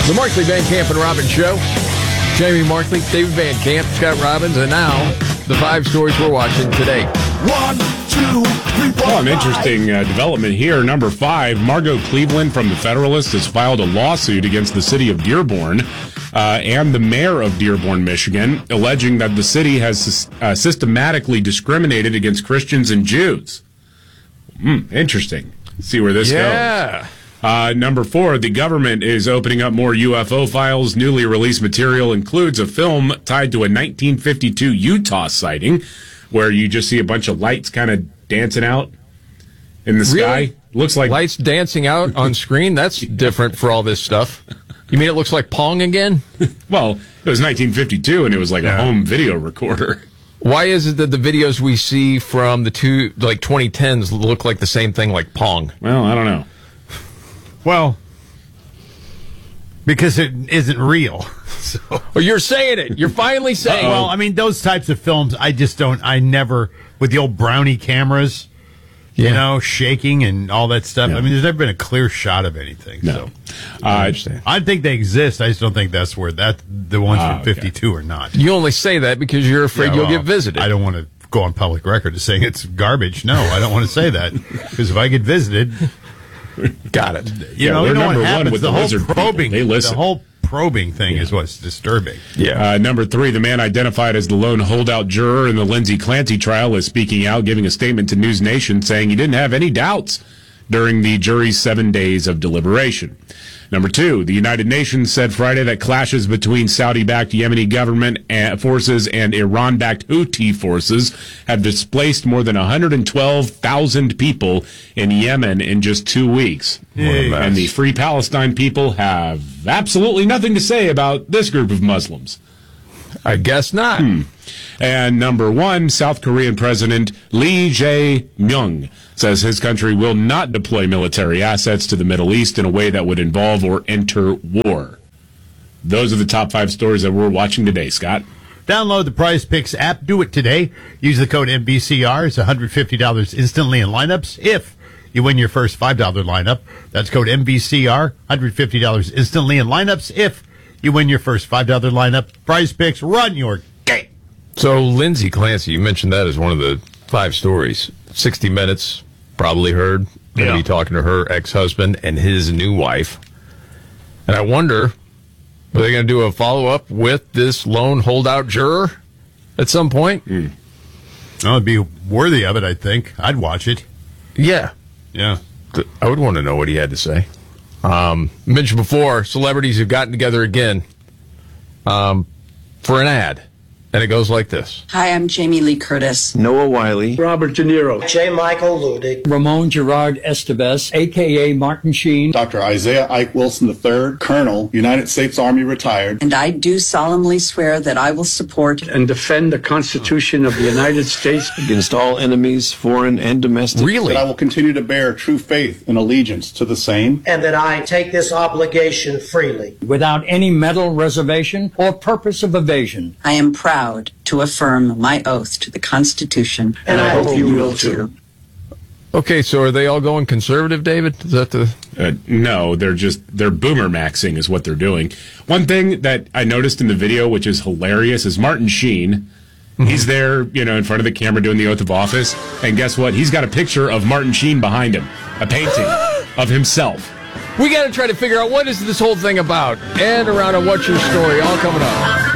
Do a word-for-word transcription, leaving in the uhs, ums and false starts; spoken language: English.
The Markley, Van Camp, and Robbins Show. Jamie Markley, David Van Camp, Scott Robbins, and now the five stories we're watching today. One, two, three, four, well, an interesting uh, development here. Number five, Margot Cleveland from the Federalist has filed a lawsuit against the city of Dearborn uh, and the mayor of Dearborn, Michigan, alleging that the city has uh, systematically discriminated against Christians and Jews. Hmm, interesting. Let's see where this yeah. goes. Uh, number four, the government is opening up more U F O files. Newly released material includes a film tied to a nineteen fifty-two Utah sighting where you just see a bunch of lights kind of dancing out in the sky. Really? Looks like lights dancing out on screen? That's different for all this stuff. You mean it looks like Pong again? Well, it was nineteen fifty-two and it was like yeah. a home video recorder. Why is it that the videos we see from the two, like twenty tens, look like the same thing like Pong? Well, I don't know. Well, because it isn't real. So. Well, you're saying it. You're finally saying Uh-oh. it. Well, I mean, those types of films, I just don't, I never, with the old brownie cameras, you yeah. know, shaking and all that stuff. Yeah. I mean, there's never been a clear shot of anything. No. So. Uh, I understand. I think they exist. I just don't think that's where that the ones oh, from fifty-two okay. are not. You only say that because you're afraid yeah, you'll well, get visited. I don't want to go on public record as saying it's garbage. No, I don't want to say that because if I get visited... Got it. You yeah, know, you know number what happens? one with the, the whole lizard probing, people. They listen. The whole probing thing yeah. is what's disturbing. Yeah. Uh, number three, the man identified as the lone holdout juror in the Lindsay Clancy trial is speaking out, giving a statement to News Nation saying he didn't have any doubts during the jury's seven days of deliberation. Number two, the United Nations said Friday that clashes between Saudi-backed Yemeni government forces and Iran-backed Houthi forces have displaced more than one hundred twelve thousand people in Yemen in just two weeks. Hey. And the Free Palestine people have absolutely nothing to say about this group of Muslims. I guess not. Hmm. And number one, South Korean President Lee Jae-myung says his country will not deploy military assets to the Middle East in a way that would involve or enter war. Those are the top five stories that we're watching today, Scott. Download the Prize Picks app. Do it today. Use the code M B C R. It's one hundred fifty dollars instantly in lineups if you win your first five dollars lineup. That's code M B C R. one hundred fifty dollars instantly in lineups if you win your first five dollars lineup. Prize Picks, run your game. So, Lindsay Clancy, you mentioned that as one of the five stories. sixty Minutes, probably heard. Going to yeah. be talking to her ex-husband and his new wife. And I wonder, are they going to do a follow-up with this lone holdout juror at some point? Mm. Oh, it'd be worthy of it, I think. I'd watch it. Yeah. Yeah. I would want to know what he had to say. Um, mentioned before, celebrities have gotten together again um, for an ad. And it goes like this. Hi, I'm Jamie Lee Curtis. Noah Wiley. Robert De Niro. J. Michael Ludig. Ramon Gerard Estevez, a k a. Martin Sheen. Doctor Isaiah Ike Wilson the third, Colonel, United States Army retired. And I do solemnly swear that I will support and defend the Constitution of the United States against all enemies, foreign and domestic. Really? That I will continue to bear true faith and allegiance to the same. And that I take this obligation freely. Without any mental reservation or purpose of evasion. I am proud to affirm my oath to the Constitution. And I hope you will too. Okay, so are they all going conservative, David? Is that the... Uh, no, they're just, they're boomer maxing is what they're doing. One thing that I noticed in the video, which is hilarious, is Martin Sheen. Mm-hmm. He's there, you know, in front of the camera doing the oath of office. And guess what? He's got a picture of Martin Sheen behind him. A painting of himself. We got to try to figure out what is this whole thing about. And around on What's Your Story, all coming up.